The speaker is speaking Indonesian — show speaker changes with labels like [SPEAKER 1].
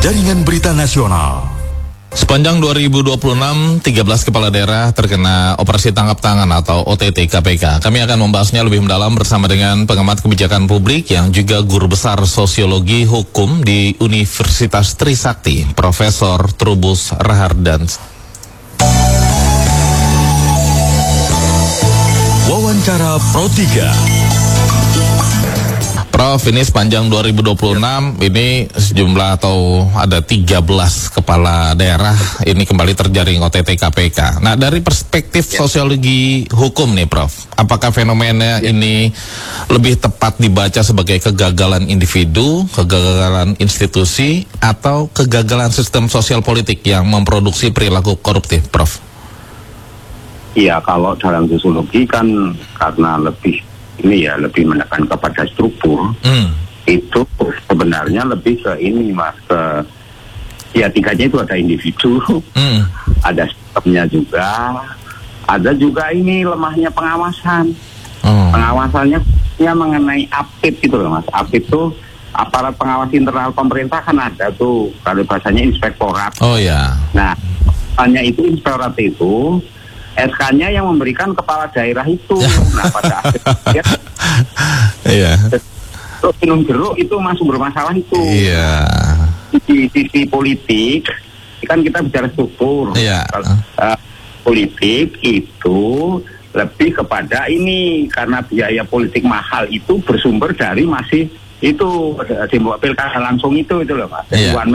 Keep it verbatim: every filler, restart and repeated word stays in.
[SPEAKER 1] Jaringan Berita Nasional.
[SPEAKER 2] Sepanjang dua ribu dua puluh enam, tiga belas kepala daerah terkena operasi tangkap tangan atau O T T K P K. Kami akan membahasnya lebih mendalam bersama dengan pengamat kebijakan publik yang juga guru besar sosiologi hukum di Universitas Trisakti, Profesor Trubus Rahardans.
[SPEAKER 1] Wawancara Pro tiga.
[SPEAKER 2] Prof, ini sepanjang dua ribu dua puluh enam ini sejumlah atau ada tiga belas kepala daerah ini kembali terjaring O T T K P K. Nah, dari perspektif ya. sosiologi hukum nih Prof, apakah fenomena ya. ini lebih tepat dibaca sebagai kegagalan individu, kegagalan institusi, atau kegagalan sistem sosial politik yang memproduksi perilaku koruptif, Prof?
[SPEAKER 3] Iya, kalau dalam sosiologi kan karena lebih ini ya lebih menekan kepada struktur, hmm. itu sebenarnya lebih ke ini mas, ke ya tiganya itu ada individu, hmm. ada sistemnya juga, ada juga ini lemahnya pengawasan, hmm. pengawasannya ya mengenai A P I P gitu loh mas. A P I P itu aparat pengawas internal pemerintah kan ada tuh, kalau bahasanya inspektorat.
[SPEAKER 2] Oh ya.
[SPEAKER 3] Nah, hanya itu inspektorat itu S K-nya yang memberikan kepala daerah itu. Nah, pada akhirnya
[SPEAKER 2] iya.
[SPEAKER 3] Terus minum jeruk itu masuk bermasalah itu.
[SPEAKER 2] Iya.
[SPEAKER 3] Di sisi politik kan kita bicara struktur.
[SPEAKER 2] Iya.
[SPEAKER 3] Uh, politik itu lebih kepada ini karena biaya politik mahal itu bersumber dari masih itu di pilkada langsung itu itu loh Mas.
[SPEAKER 2] Iya.